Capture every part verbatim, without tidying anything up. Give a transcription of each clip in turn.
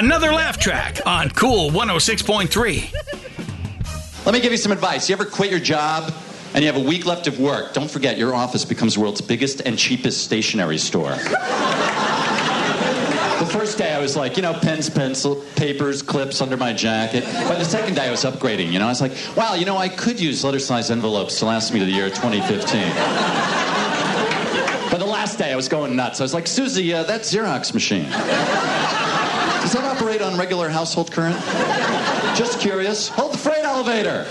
Another laugh track on Cool one oh six point three. Let me give you some advice. You ever quit your job and you have a week left of work? Don't forget, your office becomes the world's biggest and cheapest stationery store. The first day I was like, you know, pens, pencil, papers, clips under my jacket. By the second day I was upgrading, you know. I was like, wow, you know, I could use letter-sized envelopes to last me to the year twenty fifteen. But the last day I was going nuts. I was like, Susie, uh, that Xerox machine, does that operate on regular household current? Just curious. Hold the freight elevator.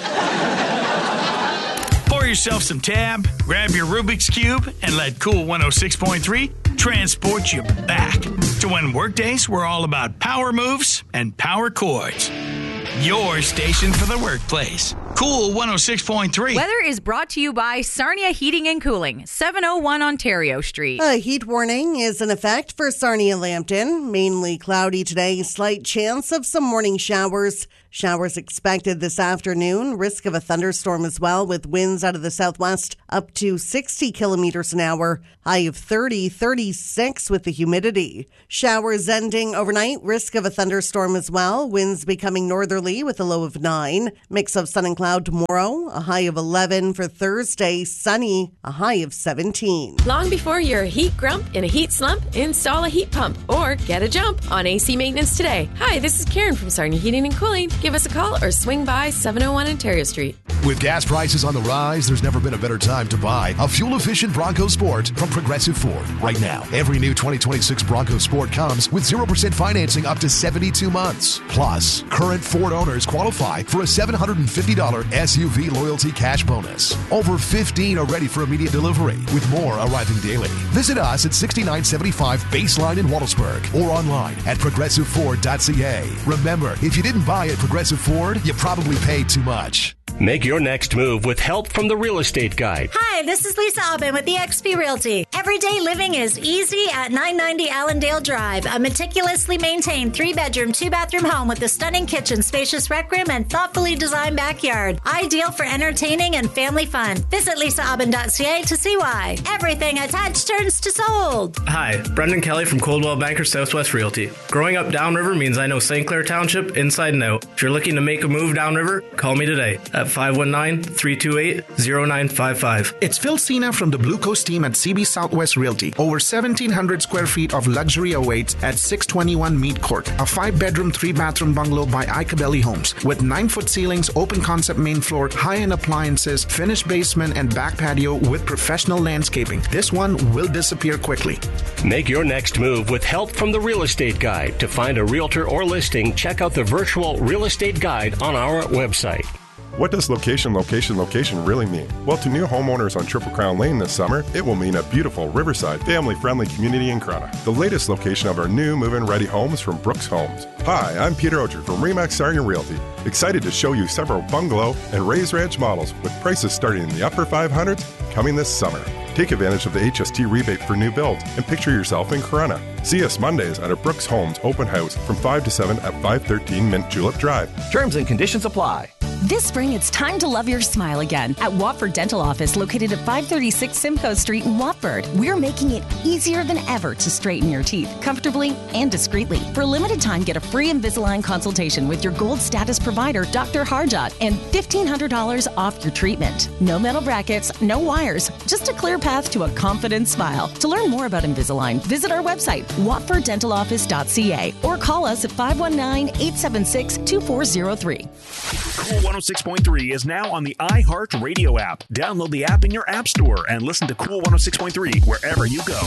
Pour yourself some Tab, grab your Rubik's Cube, and let Cool one oh six point three transport you back to when workdays were all about power moves and power chords. Your station for the workplace. Cool one oh six point three. Weather is brought to you by Sarnia Heating and Cooling, seven oh one Ontario Street. A heat warning is in effect for Sarnia-Lambton. Mainly cloudy today, slight chance of some morning showers. Showers expected this afternoon. Risk of a thunderstorm as well, with winds out of the southwest up to sixty kilometers an hour. High of thirty, thirty-six with the humidity. Showers ending overnight. Risk of a thunderstorm as well. Winds becoming northerly with a low of nine. Mix of sun and cloud tomorrow. A high of eleven for Thursday. Sunny. A high of seventeen. Long before you're a heat grump in a heat slump, install a heat pump or get a jump on A C maintenance today. Hi, this is Karen from Sarnia Heating and Cooling. Give us a call or swing by seven oh one Ontario Street. With gas prices on the rise, there's never been a better time to buy a fuel-efficient Bronco Sport from Progressive Ford. Right now, every new twenty twenty-six Bronco Sport comes with zero percent financing up to seventy-two months. Plus, current Ford owners qualify for a seven hundred fifty dollars S U V loyalty cash bonus. Over fifteen are ready for immediate delivery, with more arriving daily. Visit us at sixty-nine seventy-five Baseline in Wallsburg or online at progressive ford dot c a. Remember, if you didn't buy at Progressive Ford, you probably paid too much. Make your next move with help from the Real Estate Guide. Hi, this is Lisa Aubin with eXp Realty. Everyday living is easy at nine ninety Allendale Drive, a meticulously maintained three-bedroom, two-bathroom home with a stunning kitchen, spacious rec room, and thoughtfully designed backyard. Ideal for entertaining and family fun. Visit lisa aubin dot c a to see why. Everything attached turns to sold. Hi, Brendan Kelly from Coldwell Banker Southwest Realty. Growing up downriver means I know Saint Clair Township inside and out. If you're looking to make a move downriver, call me today at five one nine, three two eight, zero nine five five. It's Phil Cena from the Blue Coast team at C B Southwest Realty. Over seventeen hundred square feet of luxury awaits at six twenty-one Mead Court, a five-bedroom, three-bathroom bungalow by Icabelli Homes with nine-foot ceilings, open-concept main floor, high-end appliances, finished basement, and back patio with professional landscaping. This one will disappear quickly. Make your next move with help from the Real Estate Guide. To find a realtor or listing, check out the virtual Real Estate Guide on our website. What does location, location, location really mean? Well, to new homeowners on Triple Crown Lane this summer, it will mean a beautiful riverside, family-friendly community in Corunna. The latest location of our new move-in ready homes from Brooks Homes. Hi, I'm Peter Oger from Remax Sarnia Realty. Excited to show you several bungalow and raised ranch models with prices starting in the upper five hundreds coming this summer. Take advantage of the H S T rebate for new builds and picture yourself in Corunna. See us Mondays at our Brooks Homes open house from five to seven at five thirteen Mint Julep Drive. Terms and conditions apply. This spring, it's time to love your smile again at Watford Dental Office, located at five thirty-six Simcoe Street in Watford. We're making it easier than ever to straighten your teeth comfortably and discreetly. For a limited time, get a free Invisalign consultation with your gold status provider, Doctor Harjot, and fifteen hundred dollars off your treatment. No metal brackets, no wires, just a clear path to a confident smile. To learn more about Invisalign, visit our website, watford dental office dot c a, or call us at five one nine, eight seven six, two four zero three. Cool one oh six point three is now on the iHeartRadio app. Download the app in your app store and listen to Cool one oh six point three wherever you go.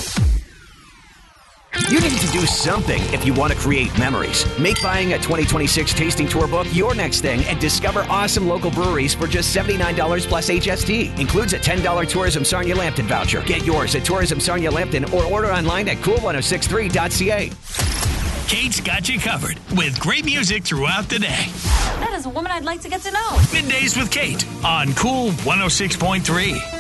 You need to do something if you want to create memories. Make buying a twenty twenty-six tasting tour book your next thing and discover awesome local breweries for just seventy-nine dollars plus H S T. Includes a ten dollars Tourism Sarnia Lambton voucher. Get yours at Tourism Sarnia Lambton or order online at cool ten sixty-three dot c a. Kate's got you covered with great music throughout the day. That is a woman I'd like to get to know. Middays with Kate on Cool one oh six point three.